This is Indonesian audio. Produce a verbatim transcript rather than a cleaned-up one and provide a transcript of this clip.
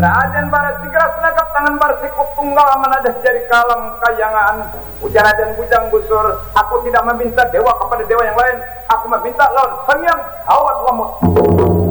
Raden Barasigeras nagap tangan Barsikup tunggal menadah jari kalam kayangan. Ujar Raden Bujang Busur, aku tidak meminta dewa kepada dewa yang lain, aku meminta lawan Sang Hyang Gawat Lemut.